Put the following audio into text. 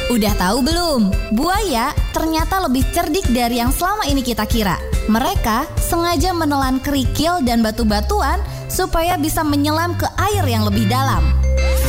Udah tahu belum? Buaya ternyata lebih cerdik dari yang selama ini kita kira. Mereka sengaja menelan kerikil dan batu-batuan supaya bisa menyelam ke air yang lebih dalam.